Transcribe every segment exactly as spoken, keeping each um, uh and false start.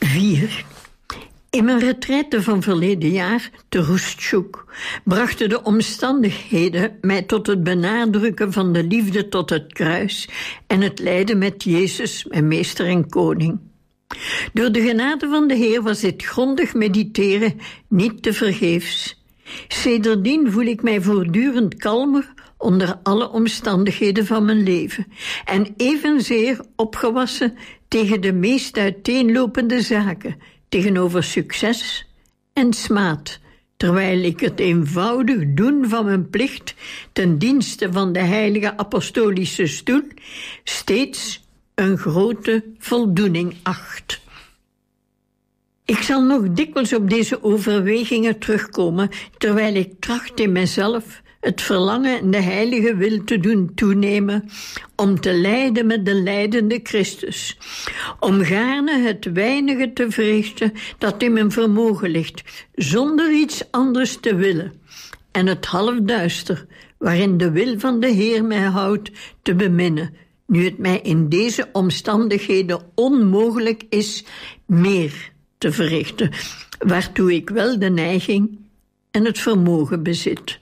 vier. In mijn retraite van verleden jaar te Roestjoek brachten de omstandigheden mij tot het benadrukken van de liefde tot het kruis en het lijden met Jezus, mijn meester en koning. Door de genade van de Heer was dit grondig mediteren niet tevergeefs. Sedertdien voel ik mij voortdurend kalmer onder alle omstandigheden van mijn leven en evenzeer opgewassen tegen de meest uiteenlopende zaken, tegenover succes en smaad, terwijl ik het eenvoudig doen van mijn plicht ten dienste van de heilige apostolische stoel steeds een grote voldoening acht. Ik zal nog dikwijls op deze overwegingen terugkomen, terwijl ik tracht in mezelf het verlangen en de heilige wil te doen toenemen om te lijden met de lijdende Christus, om gaarne het weinige te verrichten dat in mijn vermogen ligt, zonder iets anders te willen, en het halfduister waarin de wil van de Heer mij houdt te beminnen, nu het mij in deze omstandigheden onmogelijk is meer te verrichten, waartoe ik wel de neiging en het vermogen bezit.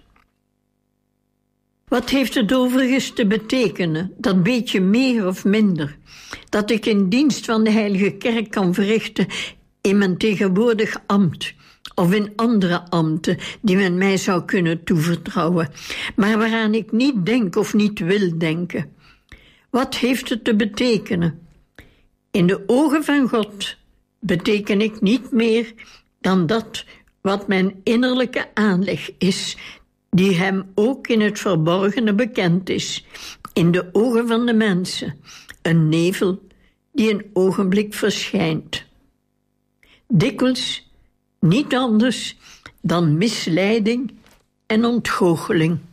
Wat heeft het overigens te betekenen, dat beetje meer of minder, dat ik in dienst van de Heilige Kerk kan verrichten in mijn tegenwoordig ambt, of in andere ambten die men mij zou kunnen toevertrouwen, maar waaraan ik niet denk of niet wil denken? Wat heeft het te betekenen? In de ogen van God beteken ik niet meer dan dat wat mijn innerlijke aanleg is, die hem ook in het verborgene bekend is, in de ogen van de mensen, een nevel die een ogenblik verschijnt. Dikwijls niet anders dan misleiding en ontgoocheling.